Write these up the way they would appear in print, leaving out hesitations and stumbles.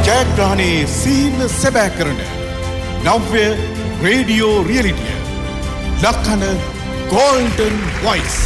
ජයග්‍රහණයේ සීන සැබෑ කරන නව්‍ය radio රියලිටිය ලක්හඬ golden voice.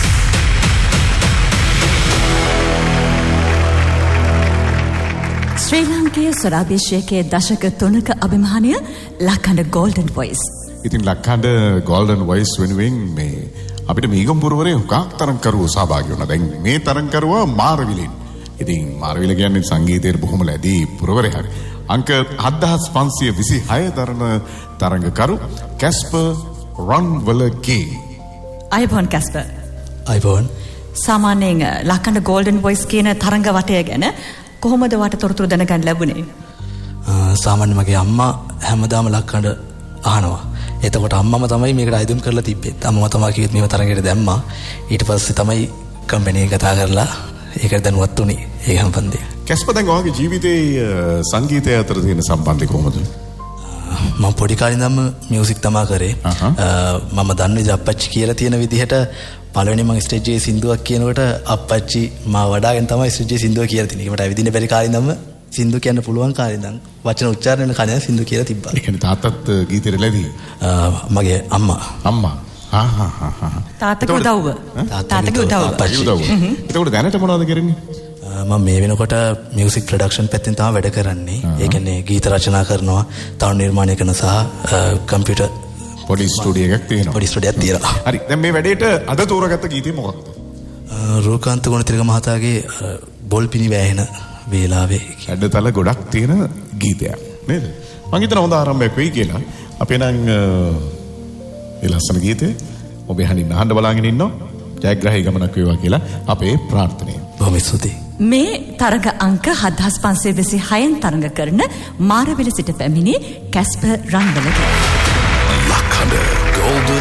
ශ්‍රී ලාංකේය ස්වරාභිෂේකයේ දශක 3ක අභිමානය ලක්හඬ ගෝල්ඩන් වොයිස්. ඉතින් ලක්හඬ ගෝල්ඩන් වොයිස් වෙනුවෙන් මේ අපිට මීගම්පුරවරේ හුඟක් තරංකරුවෝ සහභාගී වුණා. දැන් මේ තරංකරුවා මාරවිලෙන්. ඉතින් මාරවිල කියන්නේ සංගීතයේ බොහොම ලැබී පුරවරේ හරි. අංක 7526 දරන තරංගකරු කැස්පර් රන්වලගේ. අයබෝන් කැස්පර්. අයබෝන්. සාමාන්‍යයෙන් ලක්හඬ ගෝල්ඩන් වොයිස් කියන තරංග වටය ගැන කොහොමද වට තොරතුරු දැනගන්න ලැබුණේ? සාමාන්‍ය මගේ අම්මා හැමදාම ලක්හඬ අහනවා. එතකොට අම්මම තමයි මේකට අයිදුම් කරලා තිබ්බේ. අම්මම තමයි කිව්වෙත් මේව තරංගයට දැම්මා. ඊට පස්සේ තමයි කම්පැනි එක කතා කරලා ඒකට දැනුවත් උනේ ඒ සම්බන්ධය. කැස්පර් දැන් ඔයාගේ ජීවිතයේ සංගීතය අතර තියෙන සම්බන්ධය කොහොමද? මම පොඩි කාලේ ඉඳන්ම මියුසික් තමයි කරේ. මම දන්නේ අප්පච්චි කියලා තියෙන විදිහට පළවෙනි මම ස්ටේජ් එකේ සින්දුවක් කියනකොට අප්පච්චි මාව වඩාගෙන තමයි ස්ටේජ් එකේ සින්දුව කියලා තියෙන්නේ. ඒකට ඇවිදින්න බැරි කාලේ ඉඳන්ම සින්දු කියන්න පුළුවන් කාලේ ඉඳන් වචන උච්චාරණය වෙන කණේ සින්දු කියලා තිබ්බා. ඒ කියන්නේ තාත්තත් ගීතෙට ලැබී? මගේ අම්මා. තාත්තගේ උදව්ව. තාත්තගේ උදව්ව. එතකොට දැනට මොනවද කරන්නේ? මම මේ වෙනකොට මියුසික් ප්‍රොඩක්ෂන් පැත්තෙන් තමයි වැඩ කරන්නේ. ඒ කියන්නේ ගීත රචනා කරනවා, තව නිර්මාණය කරන සහ කම්පියුටර් පොඩි ස්ටුඩියෝ එකක් තියෙනවා. පොඩි ස්ටුඩියක් තියෙනවා. හරි. දැන් මේ වැඩේට අද තෝරාගත්ත ගීතය මොකක්ද? රූකාන්ත ගුණතිලක මහතාගේ බොල්පිනි වැහෙන වේලාවේ. ඇඩතල ගොඩක් තියෙන ගීතයක් නේද? මම හිතන හොඳ ආරම්භයක් වෙයි කියලා. අපි නම් මේ ලස්සන ගීතේ ඔබ අහන්න අහන්න බලාගෙන ඉන්නවා. ජයග්‍රහී ගමනක් වේවා කියලා අපේ ප්‍රාර්ථනාව. බොහොම ස්තුතියි. මේ තරග අංක 7526න් තරඟ කරන මාරවිල සිට පැමිණි කැස්පර් රන්වලගේ